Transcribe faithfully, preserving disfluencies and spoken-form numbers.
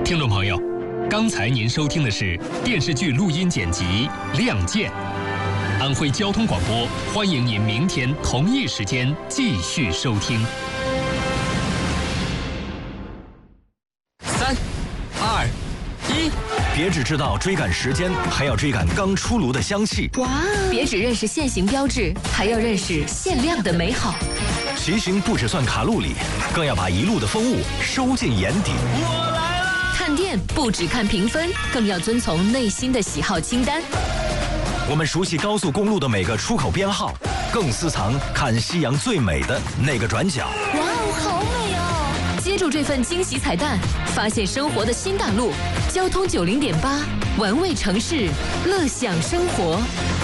听众朋友，刚才您收听的是电视剧录音剪辑《亮剑》。安徽交通广播欢迎您明天同一时间继续收听。三、二、一， 别只知道追赶时间，还要追赶刚出炉的香气。 哇！别只认识限行标志，还要认识限量的美好。 骑行不只算卡路里，更要把一路的风物收进眼底。 我来了！看店不只看评分，更要遵从内心的喜好清单。 我们熟悉高速公路的每个出口编号，更私藏看夕阳最美的那个转角。 哇哦，好美哦！接住这份惊喜彩蛋，发现生活的新大陆。交通九零点八，玩味城市，乐享生活。